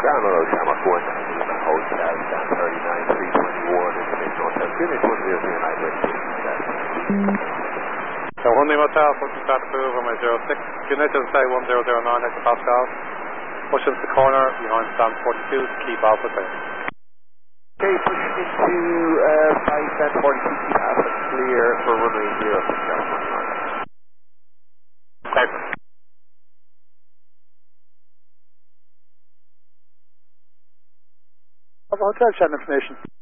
Ground Auto Shamrock 1, Lima Hotel, Stand 39, 321, information hotel, unit 1009, ready to So 1 Lima Hotel, pushing start approval from my 06, unit is say 1009 hectopascal, push into the corner behind stand 42 to keep Alpha clear. Okay, push into 5 stand 42, keep Alpha clear for runway 06, Paper. Hotel channel information.